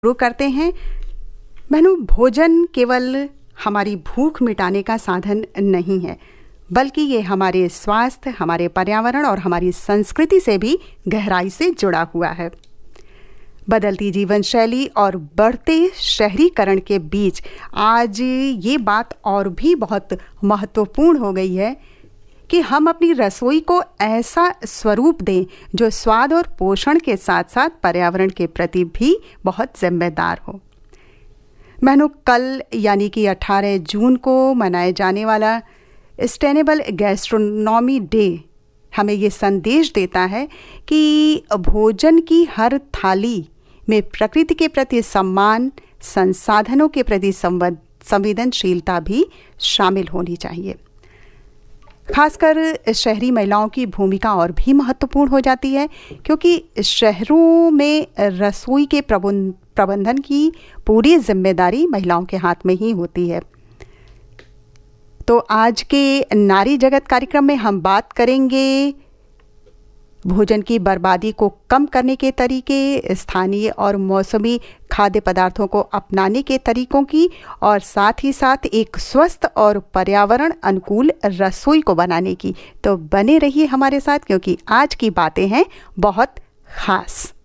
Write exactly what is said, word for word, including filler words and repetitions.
शुरू करते हैं। बहनों, भोजन केवल हमारी भूख मिटाने का साधन नहीं है, बल्कि ये हमारे स्वास्थ्य, हमारे पर्यावरण और हमारी संस्कृति से भी गहराई से जुड़ा हुआ है। बदलती जीवन शैली और बढ़ते शहरीकरण के बीच आज ये बात और भी बहुत महत्वपूर्ण हो गई है कि हम अपनी रसोई को ऐसा स्वरूप दें जो स्वाद और पोषण के साथ साथ पर्यावरण के प्रति भी बहुत जिम्मेदार हो। बहनों, कल यानी कि अठारह जून को मनाए जाने वाला सस्टेनेबल गैस्ट्रोनॉमी डे हमें ये संदेश देता है कि भोजन की हर थाली में प्रकृति के प्रति सम्मान, संसाधनों के प्रति संवेदनशीलता भी शामिल होनी चाहिए। खासकर शहरी महिलाओं की भूमिका और भी महत्वपूर्ण हो जाती है, क्योंकि शहरों में रसोई के प्रबंधन की पूरी जिम्मेदारी महिलाओं के हाथ में ही होती है। तो आज के नारी जगत कार्यक्रम में हम बात करेंगे भोजन की बर्बादी को कम करने के तरीके, स्थानीय और मौसमी खाद्य पदार्थों को अपनाने के तरीकों की, और साथ ही साथ एक स्वस्थ और पर्यावरण अनुकूल रसोई को बनाने की। तो बने रहिए हमारे साथ, क्योंकि आज की बातें हैं बहुत खास।